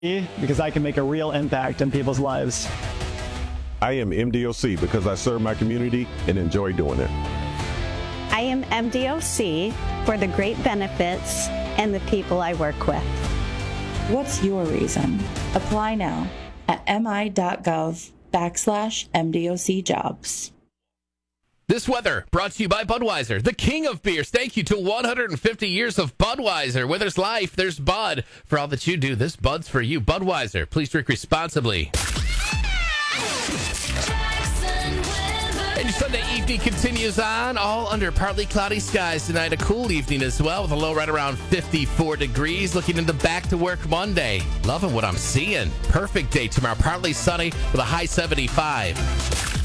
because I can make a real impact in people's lives. I am MDOC because I serve my community and enjoy doing it. I am MDOC for the great benefits and the people I work with. What's your reason? Apply now at mi.gov/MDOC jobs. This weather brought to you by Budweiser, the king of beers. Thank you to 150 years of Budweiser. Where there's life, there's Bud. For all that you do, this Bud's for you. Budweiser, please drink responsibly. And your Sunday evening continues on, all under partly cloudy skies tonight. A cool evening as well, with a low right around 54 degrees. Looking into back to work Monday. Loving what I'm seeing. Perfect day tomorrow, partly sunny with a high 75.